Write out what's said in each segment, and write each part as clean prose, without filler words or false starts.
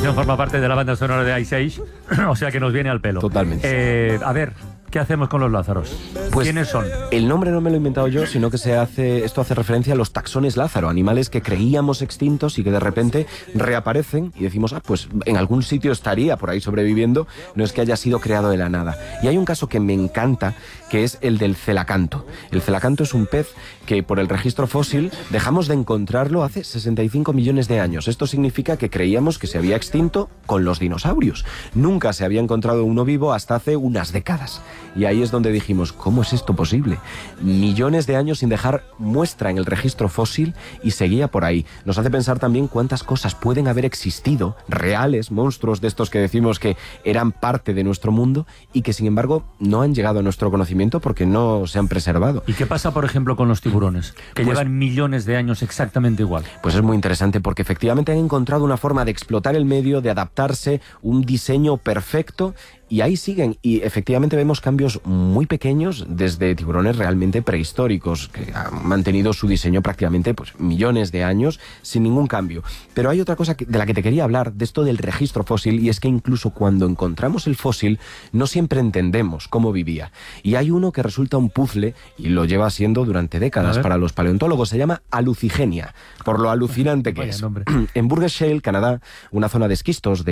canción forma parte de la banda sonora de Ice Age, o sea que nos viene al pelo. Totalmente. A ver, ¿qué hacemos con los Lázaros? Pues, ¿quiénes son? El nombre no me lo he inventado yo, sino que esto hace referencia a los taxones Lázaro, animales que creíamos extintos y que de repente reaparecen y decimos, pues en algún sitio estaría por ahí sobreviviendo, no es que haya sido creado de la nada. Y hay un caso que me encanta, que es el del celacanto. El celacanto es un pez que por el registro fósil dejamos de encontrarlo hace 65 millones de años. Esto significa que creíamos que se había extinto con los dinosaurios. Nunca se había encontrado uno vivo hasta hace unas décadas. Y ahí es donde dijimos, ¿cómo es esto posible? Millones de años sin dejar muestra en el registro fósil y seguía por ahí. Nos hace pensar también cuántas cosas pueden haber existido, reales, monstruos de estos que decimos que eran parte de nuestro mundo y que sin embargo no han llegado a nuestro conocimiento porque no se han preservado. ¿Y qué pasa, por ejemplo, con los tiburones? Que llevan millones de años exactamente igual. Pues es muy interesante porque efectivamente han encontrado una forma de explotar el medio, de adaptarse, un diseño perfecto. Y ahí siguen, y efectivamente vemos cambios muy pequeños desde tiburones realmente prehistóricos, que han mantenido su diseño prácticamente millones de años sin ningún cambio. Pero hay otra cosa de la que te quería hablar, de esto del registro fósil, y es que incluso cuando encontramos el fósil, no siempre entendemos cómo vivía. Y hay uno que resulta un puzzle, y lo lleva siendo durante décadas para los paleontólogos, se llama alucigenia, por lo alucinante que es. En Burgess Shale, Canadá, una zona de esquistos,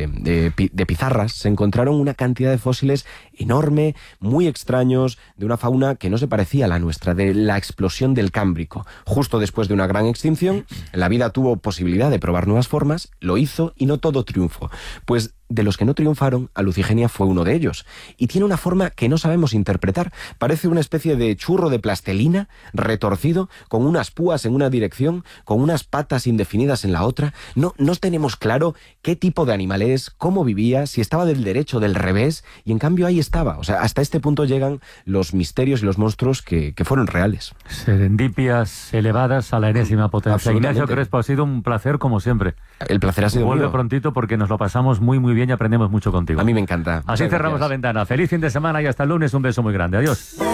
de pizarras, se encontraron una cantidad de fósiles enorme, muy extraños, de una fauna que no se parecía a la nuestra, de la explosión del Cámbrico. Justo después de una gran extinción, la vida tuvo posibilidad de probar nuevas formas, lo hizo y no todo triunfó. Pues de los que no triunfaron, Alucigenia fue uno de ellos. Y tiene una forma que no sabemos interpretar. Parece una especie de churro de plastelina, retorcido, con unas púas en una dirección, con unas patas indefinidas en la otra. No tenemos claro qué tipo de animal es, cómo vivía, si estaba del derecho o del revés, y en cambio ahí estaba. O sea, hasta este punto llegan los misterios y los monstruos que fueron reales. Serendipias elevadas a la enésima potencia. Ignacio Crespo, ha sido un placer como siempre. El placer ha sido mío. Vuelve prontito porque nos lo pasamos muy bien y aprendemos mucho contigo. A mí me encanta. Así cerramos la ventana. Feliz fin de semana y hasta el lunes. Un beso muy grande. Adiós.